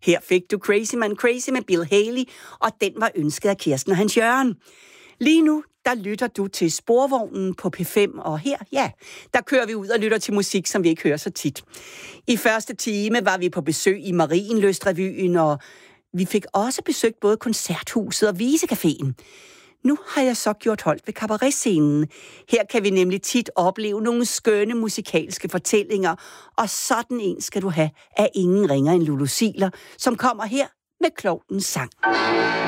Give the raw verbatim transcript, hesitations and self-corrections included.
Her fik du Crazy Man Crazy med Bill Haley, og den var ønsket af Kirsten og Hans Jørgen. Lige nu, der lytter du til Sporvognen på P fem, og her, ja, der kører vi ud og lytter til musik, som vi ikke hører så tit. I første time var vi på besøg i Marienlyst-revyen, og vi fik også besøgt både Koncerthuset og Visecaféen. Nu har jeg så gjort holdt ved kabaretscenen. Her kan vi nemlig tit opleve nogle skønne musikalske fortællinger, og sådan en skal du have af ingen ringer end Lulu Ziegler, som kommer her med Klovnens sang.